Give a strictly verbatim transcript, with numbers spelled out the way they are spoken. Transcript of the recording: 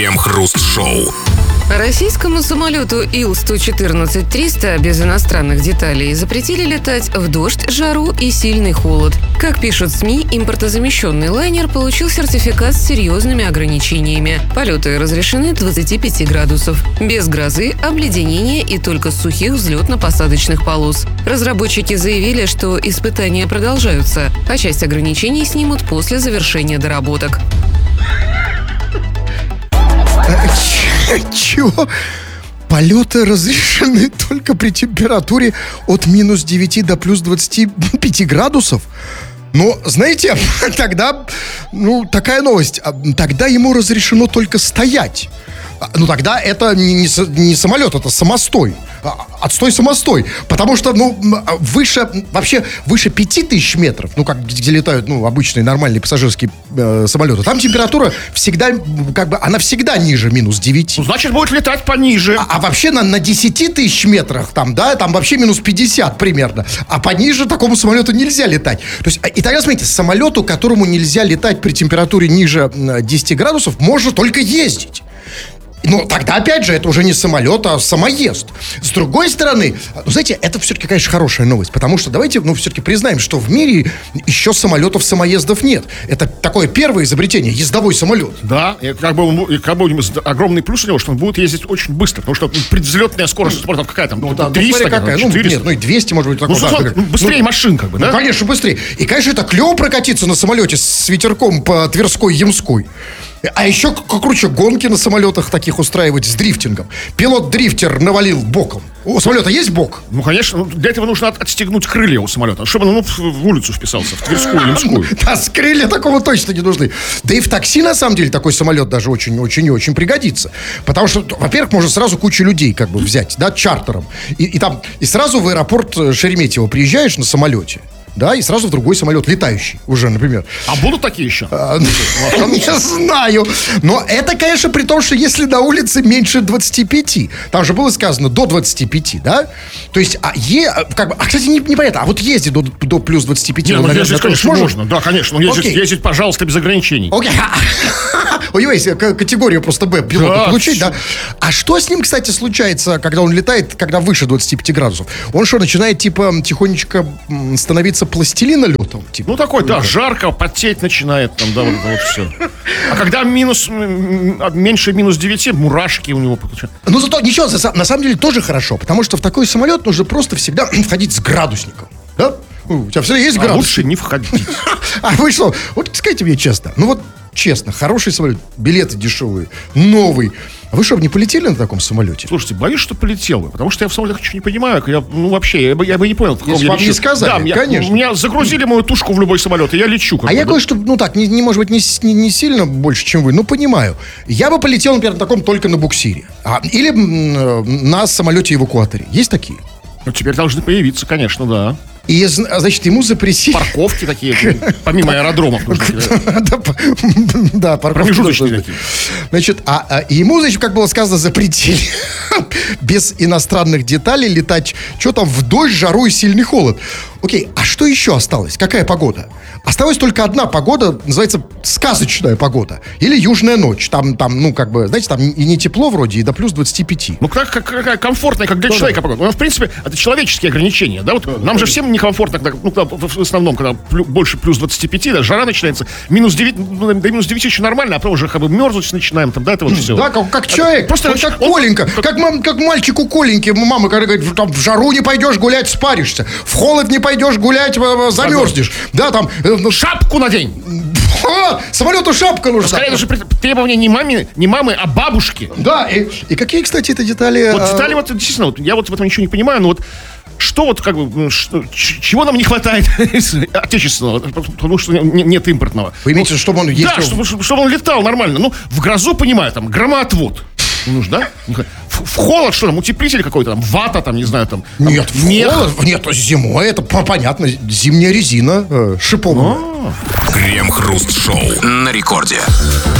Крем-хруст-шоу. Российскому самолету Ил сто четырнадцать триста без иностранных деталей запретили летать в дождь, жару и сильный холод. Как пишут СМИ, импортозамещенный лайнер получил сертификат с серьезными ограничениями. Полеты разрешены двадцати пяти градусов. Без грозы, обледенения и только сухих взлетно-посадочных полос. Разработчики заявили, что испытания продолжаются, а часть ограничений снимут после завершения доработок. Чего? Полеты разрешены только при температуре от минус девяти до плюс двадцати пяти градусов? Но, знаете, тогда, ну, такая новость, тогда ему разрешено только стоять. Ну, тогда это не, не, не самолет, это самостой. Отстой самостой. Потому что, ну, выше, вообще, выше пяти тысяч метров, ну, как где летают, ну, обычные нормальные пассажирские э, самолеты, там температура всегда, как бы, она всегда ниже минус девяти. Ну, значит, будет летать пониже. А, а вообще на, на десяти тысяч метрах, там, да, там вообще минус пятьдесят примерно. А пониже такому самолету нельзя летать. То есть, и тогда, смотрите, самолету, которому нельзя летать при температуре ниже десяти градусов, можно только ездить. Ну, тогда, опять же, это уже не самолет, а самоезд. С другой стороны, ну, знаете, это все-таки, конечно, хорошая новость, потому что давайте, ну, все-таки признаем, что в мире еще самолетов-самоездов нет. Это такое первое изобретение, ездовой самолет. Да, и как бы, и как бы огромный плюс у него, что он будет ездить очень быстро, потому что предвзлетная скорость там какая там, ну, да, триста, ну, какая, ну, нет, ну, и двести, может быть, такой. Ну, да, ну, быстрее ну, машин, как бы, да? Ну, конечно, быстрее. И, конечно, это клево прокатиться на самолете с ветерком по Тверской, Ямской. А еще круче гонки на самолетах таких устраивать с дрифтингом. Пилот-дрифтер навалил боком. У самолета есть бок? Ну, конечно, для этого нужно отстегнуть крылья у самолета, чтобы он ну, в улицу вписался, в Тверскую, Ямскую. Да, с крылья такого точно не нужны. Да и в такси, на самом деле, такой самолет даже очень-очень и очень пригодится. Потому что, во-первых, можно сразу кучу людей как бы взять, да, чартером. И, и там, и сразу в аэропорт Шереметьево приезжаешь на самолете. Да, и сразу в другой самолет, летающий уже, например. А будут такие еще? А, не знаю. Но это, конечно, при том, что если на улице меньше двадцати пяти. Там же было сказано до двадцати пяти, да? То есть, а, е, как бы, а кстати, не, непонятно, а вот ездить до, до плюс двадцати пяти, не, ну, ну, наверное, ездить, конечно, можно? можно. Да, конечно. Но ездить, ездить, пожалуйста, без ограничений. Окей. Ой, есть категорию просто Б пилота да, получить, все. Да? А что с ним, кстати, случается, когда он летает, когда выше двадцати пяти градусов? Он что, начинает, типа, тихонечко становиться пластилином? Типа. Ну, такой, да, жарко, потеть начинает, там, да, вот, вот все. А когда минус, меньше минус девяти, мурашки у него получаются. Ну, зато ничего, на самом деле тоже хорошо, потому что в такой самолет нужно просто всегда входить с градусником, да? У тебя всегда есть градусник. А лучше не входить. А вы что, вот скажите мне честно, ну вот честно, хороший самолет, билеты дешевые, новый. А вы что, не полетели на таком самолете? Слушайте, боюсь, что полетел бы, потому что я в самолетах ничего не понимаю. Я, ну, вообще, я бы, я бы не понял, в каком Если я вам лечу. не сказали, да, конечно. Я, меня загрузили мою тушку в любой самолет, и я лечу. А бы, я да? кое-что, ну так, не, не может быть, не, не, не сильно больше, чем вы, но понимаю. Я бы полетел, например, на таком только на буксире. А, или м, на самолете-эвакуаторе. Есть такие? Ну, теперь должны появиться, конечно, да. И, значит, ему запретили... Парковки такие, помимо аэродромов. Да, парковки. Промежуточные такие. Значит, а ему, значит, как было сказано, запретили без иностранных деталей летать, что там, в дождь, жару и сильный холод. Окей, а что еще осталось? Какая погода? Осталась только одна погода, называется сказочная погода. Или южная ночь. Там, там, ну, как бы, знаете, там и не тепло вроде, и до плюс двадцати пяти. Ну, как, как, какая комфортная, как для да, человека да. погода. Ну, в принципе, это человеческие ограничения, да? Вот да, нам да, же да. всем некомфортно, когда, ну, когда, в основном, когда плю, больше плюс двадцати пяти, да, жара начинается, минус девять, ну, до минус девяти еще нормально, а потом уже как бы мерзнуть начинаем, там, да, это вот все. Да, как, как человек, просто вот как он, Коленька, как, как, мам, как мальчику Коленьке, мама говорит, там, в жару не пойдешь гулять, спаришься, в холод не пойдешь гулять, замерзнешь, да, там... Шапку надень! А, самолету шапка нужна. Скорее, даже требования не мамы, не мамы, а бабушки. Да, и, и какие, кстати, это детали? Вот детали, вот, действительно, вот, я вот в этом ничего не понимаю, но вот что вот, как бы, что, чего нам не хватает отечественного, потому что нет импортного. Вы имеете в виду, чтобы он ездил? Да, чтобы, чтобы он летал нормально. Ну, в грозу, понимаю, там, громоотвод. Нужно, да? В, в холод, что там, утеплитель какой-то, там, вата, там, не знаю, там. там нет, в мех. Холод, нет, зимой, это понятно, зимняя резина, э, шиповая. Крем-хруст-шоу на рекорде.